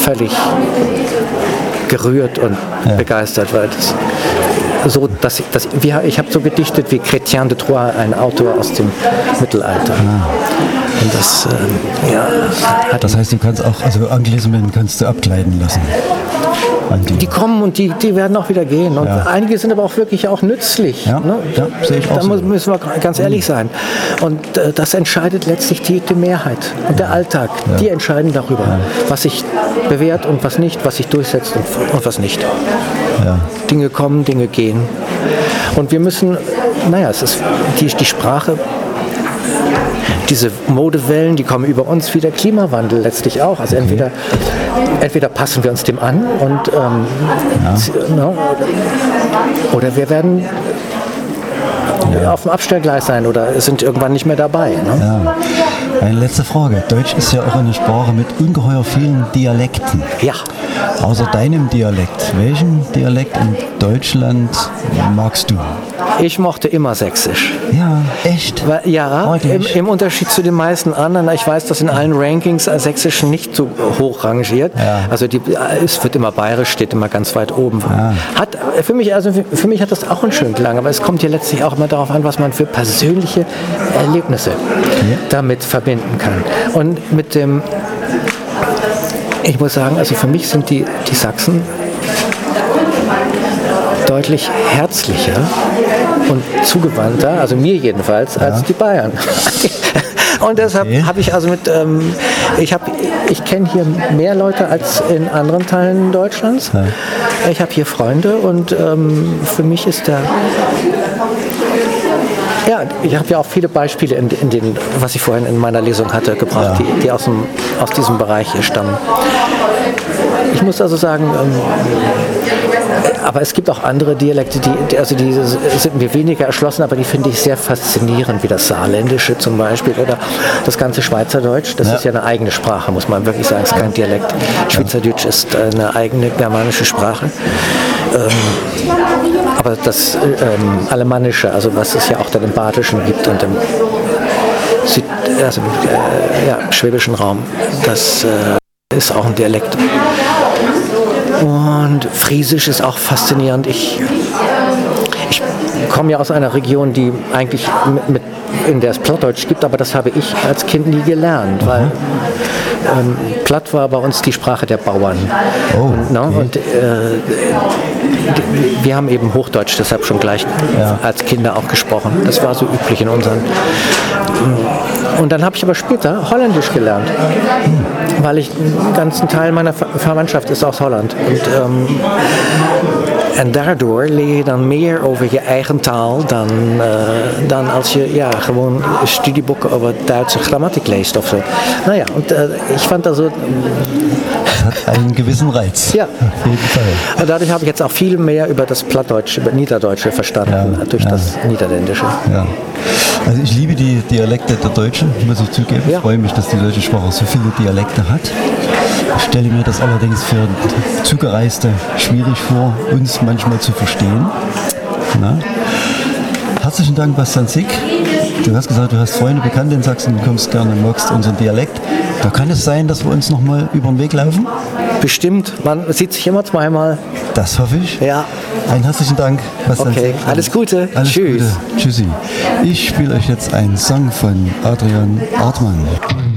völlig gerührt und begeistert, weil ich habe so gedichtet wie Chrétien de Troyes, ein Autor aus dem Mittelalter. Und das, das heißt, du kannst auch, also Anglizismen kannst du abgleiten lassen. Die kommen und die werden auch wieder gehen. Und einige sind aber auch wirklich auch nützlich. Ja, ne? Sehe ich auch da müssen wir ganz ehrlich sein. Und das entscheidet letztlich die Mehrheit und der Alltag. Die entscheiden darüber, was sich bewährt und was nicht, was sich durchsetzt und was nicht. Ja. Dinge kommen, Dinge gehen. Und wir müssen, es ist die Sprache, diese Modewellen, die kommen über uns wie der Klimawandel letztlich auch. Also entweder passen wir uns dem an und oder wir werden auf dem Abstellgleis sein oder sind irgendwann nicht mehr dabei. Ne? Ja. Eine letzte Frage. Deutsch ist ja auch eine Sprache mit ungeheuer vielen Dialekten. Ja. Außer deinem Dialekt. Welchen Dialekt in Deutschland magst du? Ich mochte immer Sächsisch. Ja, echt? Weil, im Unterschied zu den meisten anderen, ich weiß, dass in allen Rankings Sächsisch nicht so hoch rangiert. Ja. Also es wird immer bayerisch, steht immer ganz weit oben. Ja. Für mich hat das auch einen schönen Klang, aber es kommt ja letztlich auch immer darauf an, was man für persönliche Erlebnisse damit verbinden kann. Und mit dem, ich muss sagen, also für mich sind die Sachsen deutlich herzlicher und zugewandter, also mir jedenfalls, als die Bayern. Und deshalb habe ich also ich kenne hier mehr Leute als in anderen Teilen Deutschlands. Ja. Ich habe hier Freunde und für mich ist ich habe ja auch viele Beispiele in den, was ich vorhin in meiner Lesung hatte, gebracht, die aus diesem Bereich hier stammen. Ich muss also sagen, aber es gibt auch andere Dialekte, die sind mir weniger erschlossen, aber die finde ich sehr faszinierend, wie das Saarländische zum Beispiel oder das ganze Schweizerdeutsch. Das ist ja eine eigene Sprache, muss man wirklich sagen, es ist kein Dialekt. Schweizerdeutsch ist eine eigene germanische Sprache. Aber das Alemannische, also was es ja auch dann im Badischen gibt und im schwäbischen Raum, das ist auch ein Dialekt. Und Friesisch ist auch faszinierend. Ich komme ja aus einer Region, die eigentlich in der es Plattdeutsch gibt, aber das habe ich als Kind nie gelernt, weil Platt war bei uns die Sprache der Bauern. Und wir haben eben Hochdeutsch deshalb schon gleich als Kinder auch gesprochen. Das war so üblich in unseren. Und dann habe ich aber später Holländisch gelernt, weil einen ganzen Teil meiner Verwandtschaft ist aus Holland. En daardoor leer je dan meer over je eigen taal dan als je gewoon studieboeken over Duitse Grammatik leest of so. Naja, und ich fand also... Das hat einen gewissen Reiz. Ja. Auf jeden Fall. Und dadurch habe ich jetzt auch viel mehr über das Plattdeutsche, über Niederdeutsche verstanden, durch das Niederländische. Ja. Also ich liebe die Dialekte der Deutschen, muss ich zugeben. Ich freue mich, dass die deutsche Sprache so viele Dialekte hat. Ich stelle mir das allerdings für Zugereiste schwierig vor, uns manchmal zu verstehen. Na? Herzlichen Dank, Bastian Sick. Du hast gesagt, du hast Freunde, Bekannte in Sachsen, du kommst gerne, magst unseren Dialekt. Da kann es sein, dass wir uns nochmal über den Weg laufen? Bestimmt, man sieht sich immer zweimal. Das hoffe ich. Ja. Einen herzlichen Dank, Bastian Sick. Okay, alles Gute. Alles Tschüss. Gute. Tschüssi. Ich spiele euch jetzt einen Song von Adrian Artmann.